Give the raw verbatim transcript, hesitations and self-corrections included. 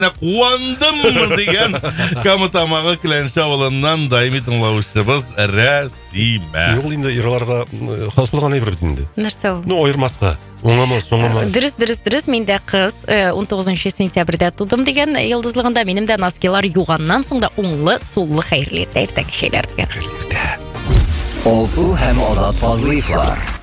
қуандым деген Камытамағы Кіләнші ауылынан даими тыңлаушыбыз Рәсима. Ол енді ераларға қас болған айбір бітінде. Нәрсе ол? Ну, ойырмасқа. Оңама, соңама. Дұрыс, дұрыс, дұрыс. Мен де қыз он тоғызыншы сентябрьда тудым деген йылдызлығында менің де носкилар юғаннан соң да оңлы, соллы хәйрлі ертә ертәк шейлер деген. Хәйрлі ертә. Олсу һәм Азат Фазлыевлар.